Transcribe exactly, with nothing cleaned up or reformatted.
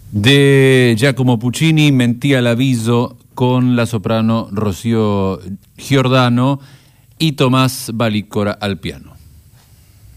De Giacomo Puccini, Mentía l'avviso, con la soprano Rocío Giordano y Tomás Valícora al piano.